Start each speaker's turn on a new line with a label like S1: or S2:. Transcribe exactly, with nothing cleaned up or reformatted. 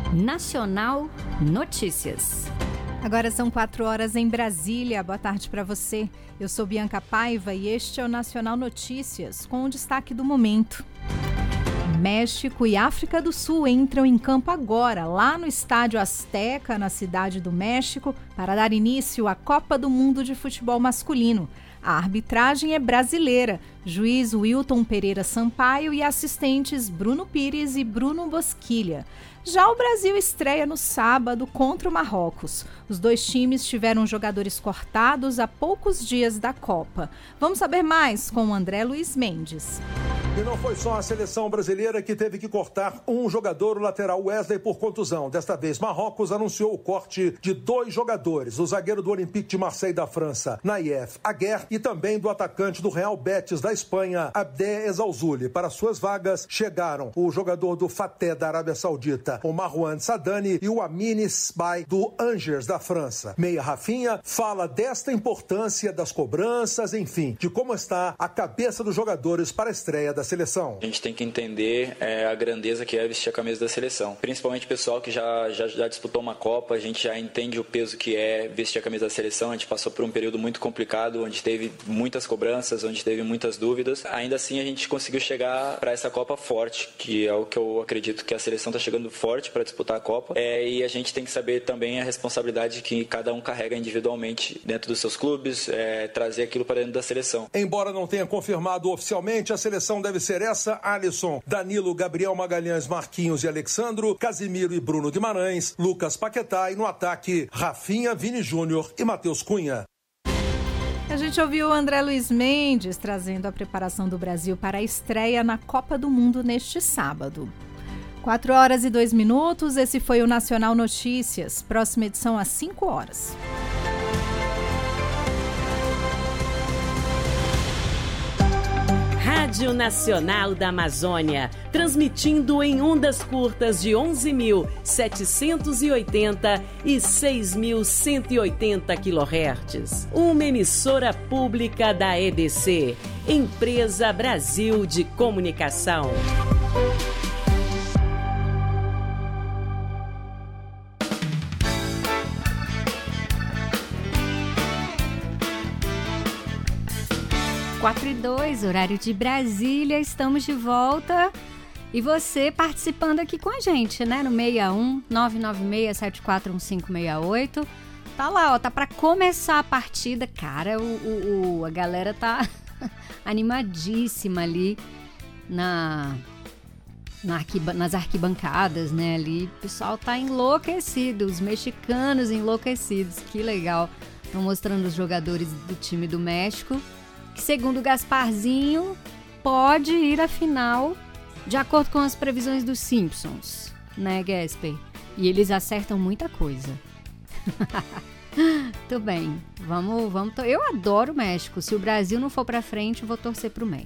S1: Nacional Notícias.
S2: Agora são quatro horas em Brasília. Boa tarde para você. Eu sou Bianca Paiva e este é o Nacional Notícias, com o destaque do momento. México e África do Sul entram em campo agora, lá no Estádio Azteca, na Cidade do México, para dar início à Copa do Mundo de Futebol Masculino. A arbitragem é brasileira. Juiz Wilton Pereira Sampaio e assistentes Bruno Pires e Bruno Bosquilha. Já o Brasil estreia no sábado contra o Marrocos. Os dois times tiveram jogadores cortados há poucos dias da Copa. Vamos saber mais com o André Luiz Mendes.
S3: E não foi só a seleção brasileira que teve que cortar um jogador, o lateral Wesley, por contusão. Desta vez, Marrocos anunciou o corte de dois jogadores. O zagueiro do Olympique de Marseille da França, Naïef Aguer, e também do atacante do Real Betis da Espanha, Abdé Ezzalzouli. Para suas vagas, chegaram o jogador do Fateh da Arábia Saudita, o Marwan Sadani, e o Amine Sbai do Angers da França. Meia Rafinha fala desta importância das cobranças, enfim, de como está a cabeça dos jogadores para a estreia da seleção.
S4: A gente tem que entender é, a grandeza que é vestir a camisa da seleção. Principalmente o pessoal que já, já, já disputou uma Copa, a gente já entende o peso que é vestir a camisa da seleção. A gente passou por um período muito complicado, onde teve muitas cobranças, onde teve muitas dúvidas. Ainda assim, a gente conseguiu chegar para essa Copa forte, que é o que eu acredito que a seleção está chegando forte para disputar a Copa. É, e a gente tem que saber também a responsabilidade que cada um carrega individualmente dentro dos seus clubes, é, trazer aquilo para dentro da seleção.
S3: Embora não tenha confirmado oficialmente, a seleção deve ser essa: Alisson, Danilo, Gabriel Magalhães, Marquinhos e Alexandro, Casimiro e Bruno Guimarães, Lucas Paquetá, e no ataque, Rafinha, Vini Júnior e Matheus Cunha.
S2: A gente ouviu o André Luiz Mendes trazendo a preparação do Brasil para a estreia na Copa do Mundo neste sábado. quatro horas e dois minutos, esse foi o Nacional Notícias. Próxima edição às cinco horas.
S5: Rádio Nacional da Amazônia, transmitindo em ondas curtas de onze mil setecentos e oitenta e seis mil cento e oitenta quilohertz. Uma emissora pública da E B C, Empresa Brasil de Comunicação.
S1: quatro e dois, horário de Brasília, estamos de volta. E você participando aqui com a gente, né? No seis um nove nove seis sete quatro um cinco seis oito. Tá lá, ó, tá pra começar a partida. Cara, o, o, o a galera tá animadíssima ali na, na arquiba, nas arquibancadas, né? Ali o pessoal tá enlouquecido, os mexicanos enlouquecidos. Que legal. Estão mostrando os jogadores do time do México, que, segundo o Gasparzinho, pode ir à final de acordo com as previsões dos Simpsons, né, Gasper? E eles acertam muita coisa. Tudo bem, vamos, vamos. To- Eu adoro o México. Se o Brasil não for pra frente, eu vou torcer pro México.